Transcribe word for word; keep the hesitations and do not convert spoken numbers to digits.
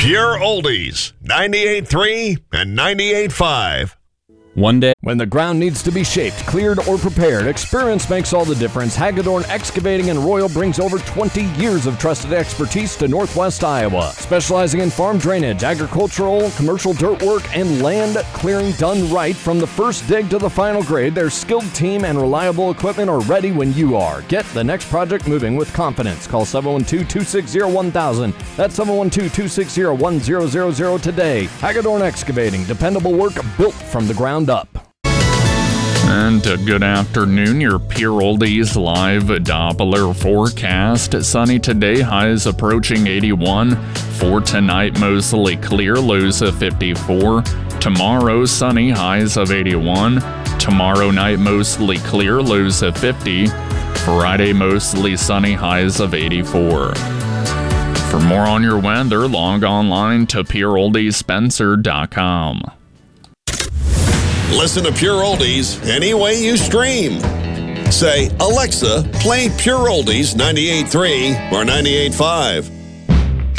Pure Oldies, ninety-eight point three and ninety-eight point five. One day, when the ground needs to be shaped, cleared, or prepared, experience makes all the difference. Hagedorn Excavating and Royal brings over twenty years of trusted expertise to Northwest Iowa, specializing in farm drainage, agricultural, commercial dirt work, and land clearing done right. From the first dig to the final grade, their skilled team and reliable equipment are ready when you are. Get the next project moving with confidence. Call seven one two, two six zero, one thousand. That's seven one two, two six zero, one zero zero zero today. Hagedorn Excavating, dependable work built from the ground up. And uh, good afternoon, your Pure Oldies live Doppler forecast. Sunny today, highs approaching eighty-one. For tonight, mostly clear, lows of fifty-four. Tomorrow, sunny, highs of eighty-one. Tomorrow night, mostly clear, lows of fifty. Friday, mostly sunny, highs of eighty-four. For more on your weather, log online to pure oldies spencer dot com. Listen to Pure Oldies any way you stream. Say, Alexa, play Pure Oldies ninety-eight point three or ninety-eight point five.